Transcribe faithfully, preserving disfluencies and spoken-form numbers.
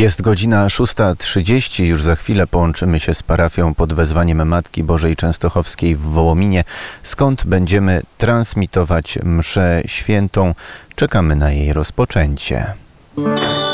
Jest godzina szósta trzydzieści. Już za chwilę połączymy się z parafią pod wezwaniem Matki Bożej Częstochowskiej w Wołominie, skąd będziemy transmitować mszę świętą. Czekamy na jej rozpoczęcie.